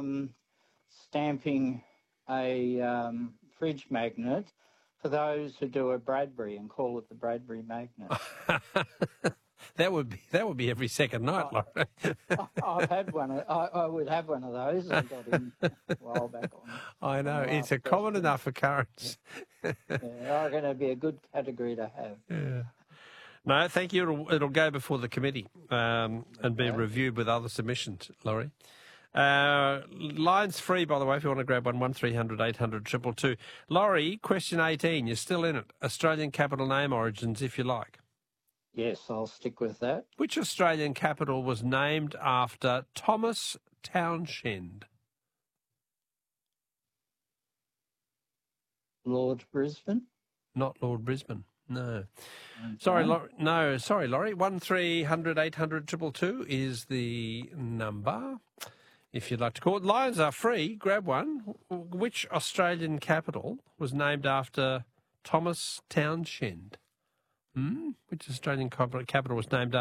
stamping a fridge magnet for those who do a Bradbury and call it the Bradbury magnet. That would be every second night, Laurie. I've had one. I would have one of those. I got in a while back on. I know. It's a common enough occurrence. Yeah, I reckon it'd be a good category to have. Yeah. No, thank you. It'll go before the committee and be reviewed with other submissions, Laurie. Line's free, by the way, if you want to grab one, 1300 800 222. Laurie, question 18. You're still in it. Australian capital name origins, if you like. Yes, I'll stick with that. Which Australian capital was named after Thomas Townshend? Lord Brisbane? Not Lord Brisbane, no. Okay. Sorry, Laurie. 1300 800 222 is the number, if you'd like to call it. Lines are free. Grab one. Which Australian capital was named after Thomas Townshend? Which Australian capital was named after